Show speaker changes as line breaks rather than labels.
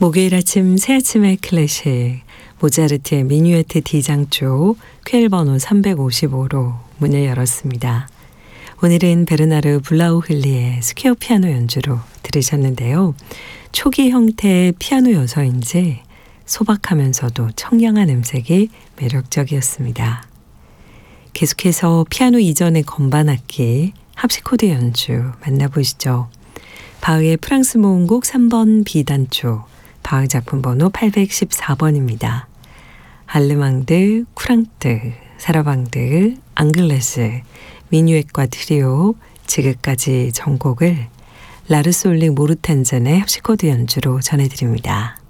목요일 아침 새 아침의 클래식 모차르트의 미뉴에트 D장조 퀘일 번호 355로 문을 열었습니다. 오늘은 베르나르 블라우힐리의 스퀘어 피아노 연주로 들으셨는데요. 초기 형태의 피아노여서인지 소박하면서도 청량한 음색이 매력적이었습니다. 계속해서 피아노 이전의 건반악기 합시코드 연주 만나보시죠. 바흐의 프랑스 모음곡 3번 B단조, 바흐 작품 번호 814번입니다. 알르망드, 쿠랑트, 사라방드, 앙글레스, 미뉴엣과 트리오, 지그까지 전곡을 라르솔릭 모르탄전의 합시코드 연주로 전해드립니다.